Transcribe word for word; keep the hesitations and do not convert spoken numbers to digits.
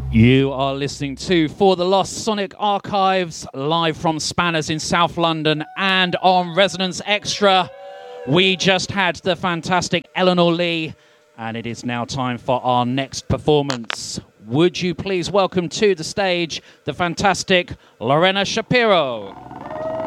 You are listening to For the Lost Sonic Archives, live from Spanners in South London and on Resonance Extra. We just had the fantastic Eleanor Lee, and it is now time for our next performance. Would you please welcome to the stage the fantastic Lorena Shapiro.